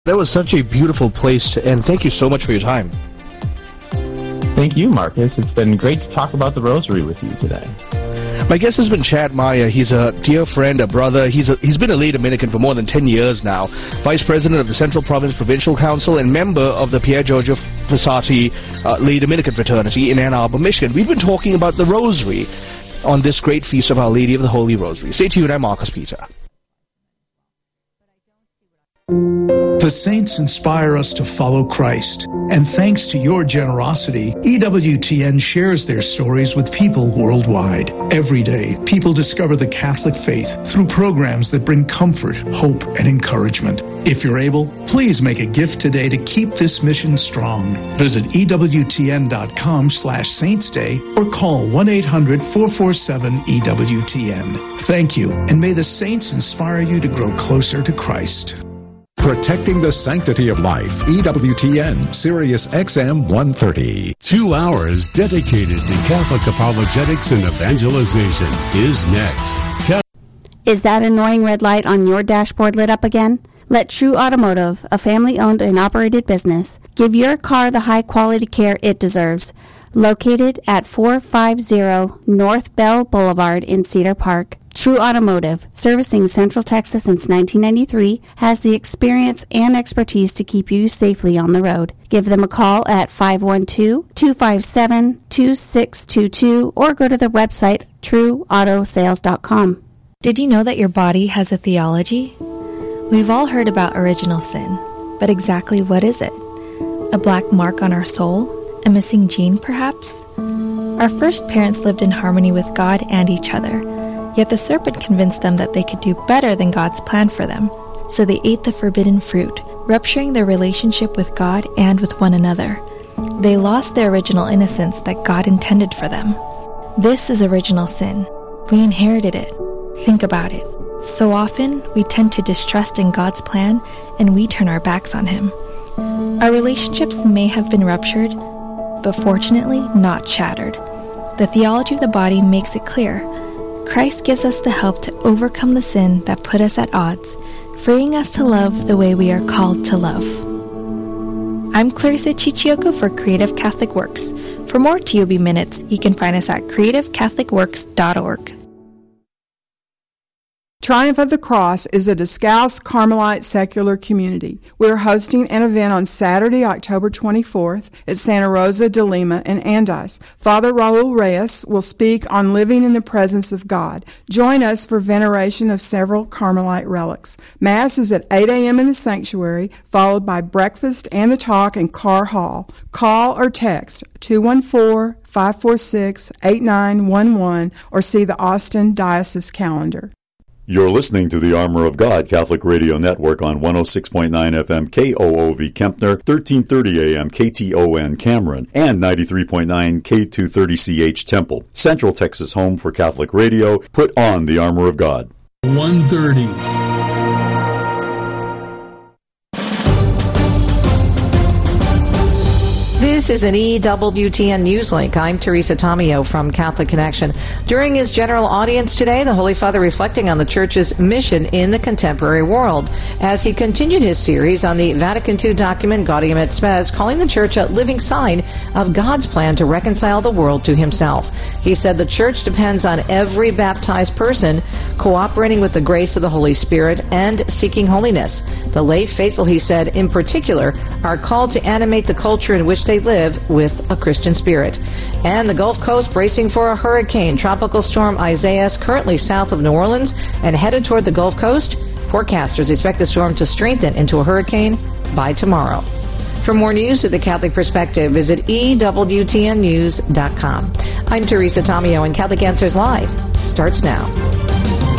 That was such a beautiful place to end. Thank you so much for your time. Thank you, Marcus. It's been great to talk about the Rosary with you today. My guest has been Chad Meyer. He's a dear friend, a brother. He's been a lay Dominican for more than 10 years now. Vice President of the Central Province Provincial Council and member of the Pier Giorgio Frassati Lay Dominican Fraternity in Ann Arbor, Michigan. We've been talking about the Rosary on this great feast of Our Lady of the Holy Rosary. Stay tuned. I'm Marcus Peter. The saints inspire us to follow Christ, and thanks to your generosity, EWTN shares their stories with people worldwide. Every day, people discover the Catholic faith through programs that bring comfort, hope, and encouragement. If you're able, please make a gift today to keep this mission strong. Visit EWTN.com/SaintsDay or call 1-800-447-EWTN. Thank you, and may the saints inspire you to grow closer to Christ. Protecting the sanctity of life. EWTN, Sirius XM 130. 2 hours dedicated to Catholic apologetics and evangelization is next. Is that annoying red light on your dashboard lit up again? Let True Automotive, a family-owned and operated business, give your car the high-quality care it deserves. Located at 450 North Bell Boulevard in Cedar Park. True Automotive, servicing Central Texas since 1993, has the experience and expertise to keep you safely on the road. Give them a call at 512-257-2622 or go to the website trueautosales.com. Did you know that your body has a theology? We've all heard about original sin, but exactly what is it? A black mark on our soul? A missing gene, perhaps? Our first parents lived in harmony with God and each other. Yet the serpent convinced them that they could do better than God's plan for them. So they ate the forbidden fruit, rupturing their relationship with God and with one another. They lost their original innocence that God intended for them. This is original sin. We inherited it. Think about it. So often, we tend to distrust in God's plan and we turn our backs on Him. Our relationships may have been ruptured, but fortunately not shattered. The theology of the body makes it clear. Christ gives us the help to overcome the sin that put us at odds, freeing us to love the way we are called to love. I'm Clarissa Chichioka for Creative Catholic Works. For more TOB Minutes, you can find us at creativecatholicworks.org. Triumph of the Cross is a Descalce Carmelite secular community. We're hosting an event on Saturday, October 24th at Santa Rosa de Lima in Andes. Father Raul Reyes will speak on living in the presence of God. Join us for veneration of several Carmelite relics. Mass is at 8 a.m. in the sanctuary, followed by breakfast and the talk in Carr Hall. Call or text 214-546-8911 or see the Austin Diocese calendar. You're listening to the Armor of God Catholic Radio Network on 106.9 FM KOOV Kempner, 1330 AM KTON Cameron, and 93.9 K230CH Temple. Central Texas home for Catholic radio. Put on the Armor of God. 1:30. This is an EWTN News Link. I'm Teresa Tomeo from Catholic Connection. During his general audience today, the Holy Father reflecting on the Church's mission in the contemporary world as he continued his series on the Vatican II document Gaudium et Spes, calling the Church a living sign of God's plan to reconcile the world to Himself. He said the Church depends on every baptized person cooperating with the grace of the Holy Spirit and seeking holiness. The lay faithful, he said, in particular, are called to animate the culture in which they live with a Christian spirit. And the Gulf Coast bracing for a hurricane. Tropical storm Isaias currently south of New Orleans and headed toward the Gulf Coast. Forecasters expect the storm to strengthen into a hurricane by tomorrow. For more news of the Catholic Perspective, visit EWTNnews.com. I'm Teresa Tomeo, and Catholic Answers Live starts now.